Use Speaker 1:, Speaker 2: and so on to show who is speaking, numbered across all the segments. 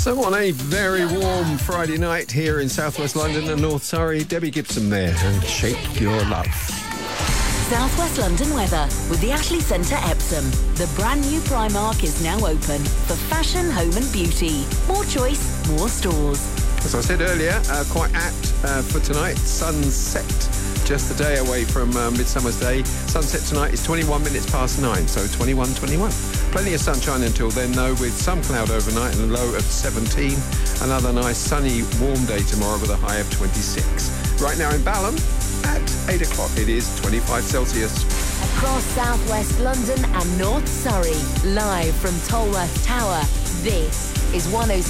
Speaker 1: So on a very warm Friday night here in southwest London and North Surrey, Debbie Gibson there, and Shake Your Love.
Speaker 2: Southwest London weather with the Ashley Centre Epsom. The brand new Primark is now open for fashion, home and beauty. More choice, more stores.
Speaker 1: As I said earlier, quite apt for tonight. Sunset, just a day away from Midsummer's Day. Sunset tonight is 21 minutes past 9, so 21:21. Plenty of sunshine until then, though, with some cloud overnight and a low of 17. Another nice sunny, warm day tomorrow with a high of 26. Right now in Balham, at 8 o'clock, it is 25 Celsius.
Speaker 2: Across southwest London and North Surrey, live from Tolworth Tower, this is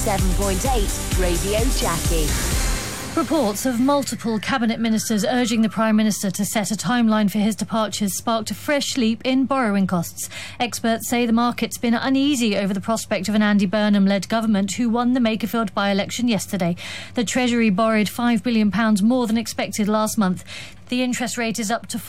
Speaker 2: 107.8 Radio Jackie.
Speaker 3: Reports of multiple cabinet ministers urging the Prime Minister to set a timeline for his departures sparked a fresh leap in borrowing costs. Experts say the market's been uneasy over the prospect of an Andy Burnham-led government who won the Makerfield by-election yesterday. The Treasury borrowed £5 billion more than expected last month. The interest rate is up to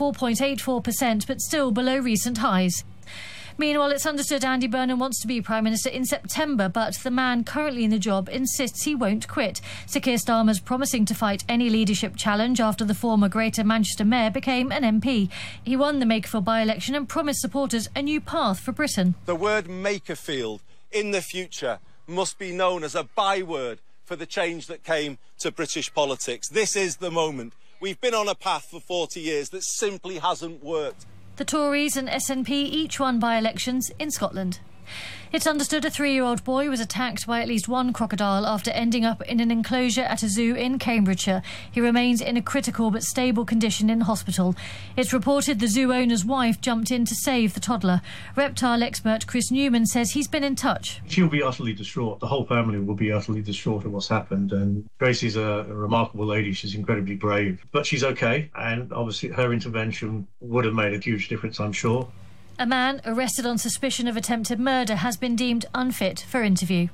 Speaker 3: 4.84%, but still below recent highs. Meanwhile, it's understood Andy Burnham wants to be Prime Minister in September, but the man currently in the job insists he won't quit. Sir Keir Starmer's promising to fight any leadership challenge after the former Greater Manchester Mayor became an MP. He won the Makerfield by-election and promised supporters a new path for Britain.
Speaker 4: The word Makerfield in the future must be known as a byword for the change that came to British politics. This is the moment. We've been on a path for 40 years that simply hasn't worked.
Speaker 3: The Tories and SNP each won by-elections in Scotland. It's understood a 3-year-old boy was attacked by at least one crocodile after ending up in an enclosure at a zoo in Cambridgeshire. He remains in a critical but stable condition in hospital. It's reported the zoo owner's wife jumped in to save the toddler. Reptile expert Chris Newman says he's been in touch.
Speaker 5: She'll be utterly distraught. The whole family will be utterly distraught at what's happened. And Gracie's a remarkable lady. She's incredibly brave. But she's okay. And obviously her intervention would have made a huge difference, I'm sure.
Speaker 3: A man arrested on suspicion of attempted murder has been deemed unfit for interview.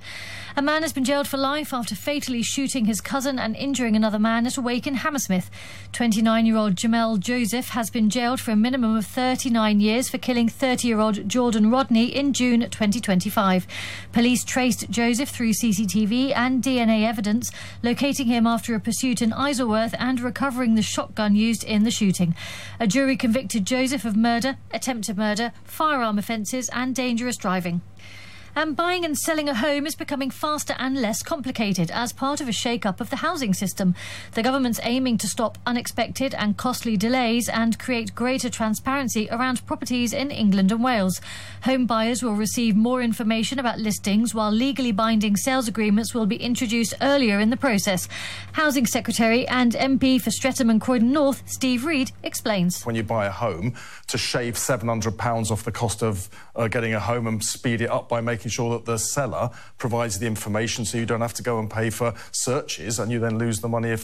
Speaker 3: A man has been jailed for life after fatally shooting his cousin and injuring another man at a wake in Hammersmith. 29-year-old Jamel Joseph has been jailed for a minimum of 39 years for killing 30-year-old Jordan Rodney in June 2025. Police traced Joseph through CCTV and DNA evidence, locating him after a pursuit in Isleworth and recovering the shotgun used in the shooting. A jury convicted Joseph of murder, attempted murder, firearm offences and dangerous driving. And buying and selling a home is becoming faster and less complicated as part of a shake-up of the housing system. The government's aiming to stop unexpected and costly delays and create greater transparency around properties in England and Wales. Home buyers will receive more information about listings, while legally binding sales agreements will be introduced earlier in the process. Housing Secretary and MP for Streatham and Croydon North, Steve Reed, explains.
Speaker 6: When you buy a home, to shave £700 off the cost of getting a home and speed it up by making sure that the seller provides the information so you don't have to go and pay for searches and you then lose the money if